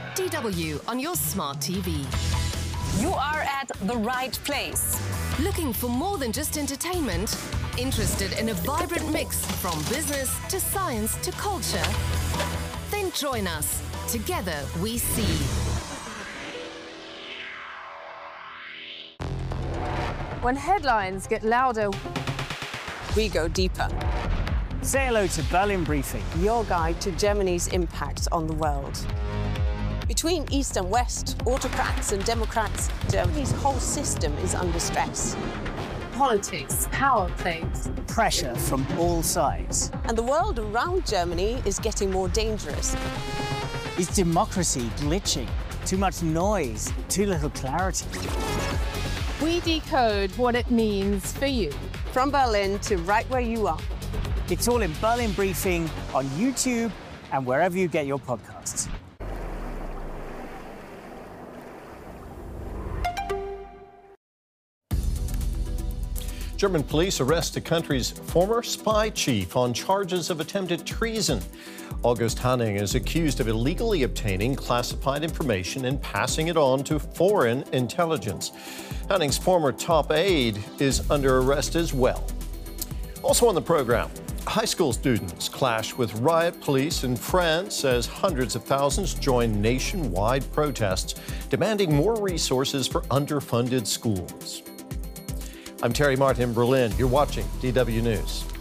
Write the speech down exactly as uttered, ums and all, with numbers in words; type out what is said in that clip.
D W on your smart T V. You are at the right place. Looking for more than just entertainment? Interested in a vibrant mix from business to science to culture? Then join us. Together we see. When headlines get louder, We go deeper. Say hello to Berlin Briefing. Your guide to Germany's impact on the world. Between East and West, autocrats and democrats, Germany's whole system is under stress. politics, power plays. Pressure from all sides. And the world around Germany is getting more dangerous. Is democracy glitching? Too much noise, too little clarity. We decode what it means for you. From Berlin to right where you are. It's all in Berlin Briefing on YouTube and wherever you get your podcasts. German police arrest the country's former spy chief on charges of attempted treason. August Hanning is accused of illegally obtaining classified information and passing it on to foreign intelligence. Hanning's former top aide is under arrest as well. Also on the program, high school students clash with riot police in France as hundreds of thousands join nationwide protests demanding more resources for underfunded schools. I'm Terry Martin in Berlin. You're watching D W News.